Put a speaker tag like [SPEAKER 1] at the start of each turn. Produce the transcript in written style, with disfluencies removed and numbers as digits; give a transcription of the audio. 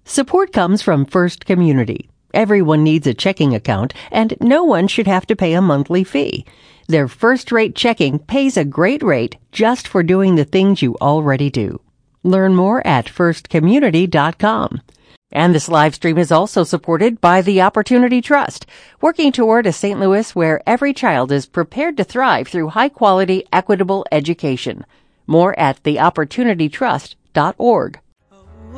[SPEAKER 1] Support comes from First Community. Everyone needs a checking account, and no one should have to pay a monthly fee. Their first-rate checking pays a great rate just for doing the things you already do. Learn more at firstcommunity.com. And this live stream is also supported by the Opportunity Trust, working toward a St. Louis where every child is prepared to thrive through high-quality, equitable education. More at theopportunitytrust.org.